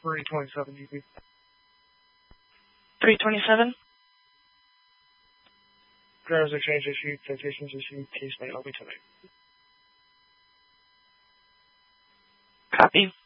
327 GP. 327. Drivers exchange issued, citations issued, case may all be tonight. Copy.